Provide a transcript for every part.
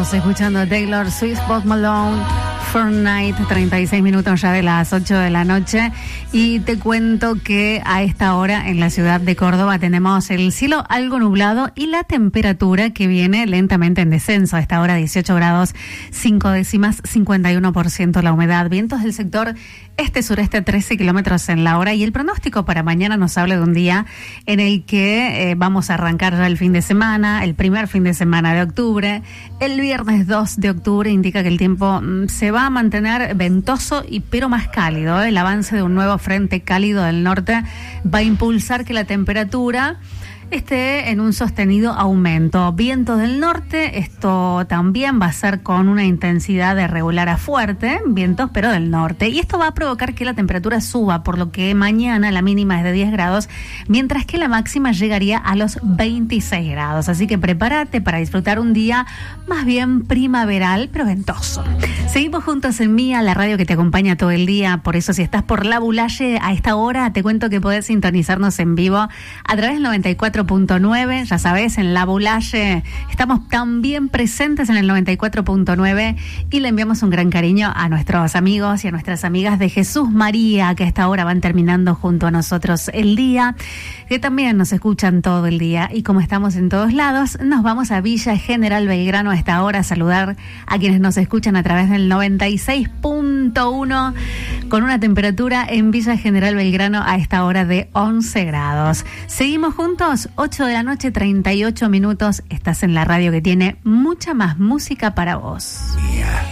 Grados, escuchando a Taylor Swift, Post Malone, Fortnite, 36 minutos ya de las 8 de la noche. Y te cuento que a esta hora en la ciudad de Córdoba tenemos el cielo algo nublado y la temperatura que viene lentamente en descenso. A esta hora 18 grados, 5 décimas, 51% la humedad. Vientos del sector este-sureste 13 kilómetros en la hora. Y el pronóstico para mañana nos habla de un día en el que vamos a arrancar ya el fin de semana, el primer fin de semana de octubre. El viernes 2 de octubre indica que el tiempo se va a mantener ventoso pero más cálido. El avance de un nuevo frente cálido del norte va a impulsar que la temperatura esté en un sostenido aumento. Viento del norte, esto también va a ser con una intensidad de regular a fuerte, vientos pero del norte. Y esto va a provocar que la temperatura suba, por lo que mañana la mínima es de 10 grados, mientras que la máxima llegaría a los 26 grados. Así que prepárate para disfrutar un día más bien primaveral, pero ventoso. Seguimos juntos en Mía, la radio que te acompaña todo el día. Por eso, si estás por La Bulaye a esta hora, te cuento que podés sintonizarnos en vivo a través del 94.9, ya sabes, en La Bulaye estamos también presentes en el 94.9 y le enviamos un gran cariño a nuestros amigos y a nuestras amigas de Jesús María, que a esta hora van terminando junto a nosotros el día, que también nos escuchan todo el día. Y como estamos en todos lados, nos vamos a Villa General Belgrano a esta hora a saludar a quienes nos escuchan a través del 96.1 con una temperatura en Villa General Belgrano a esta hora de 11 grados. Seguimos juntos, 8 de la noche, 38 minutos. Estás en la radio que tiene mucha más música para vos. Mía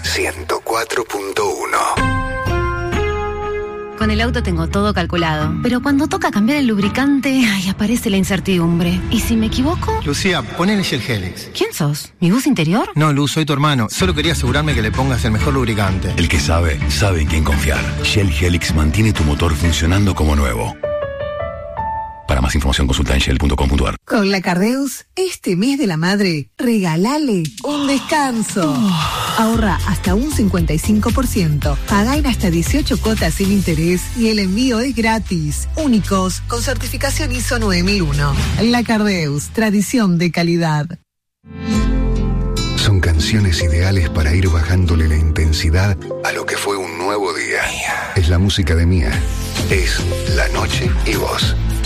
104.1. Con el auto tengo todo calculado, pero cuando toca cambiar el lubricante, aparece la incertidumbre. ¿Y si me equivoco? Lucía, ponele Shell Helix. ¿Quién sos? ¿Mi bus interior? No, Luz, soy tu hermano. Solo quería asegurarme que le pongas el mejor lubricante. El que sabe, sabe en quién confiar. Shell Helix mantiene tu motor funcionando como nuevo. Para más información consulta en shell.com.ar. Con la Cardeus, este mes de la madre, regalale un descanso. Ahorra hasta un 55%. Pagá en hasta 18 cuotas sin interés y el envío es gratis. Únicos, con certificación ISO 9001. La Cardeus, tradición de calidad. Son canciones ideales para ir bajándole la intensidad a lo que fue un nuevo día. Es la música de Mía. Es La Noche y Vos.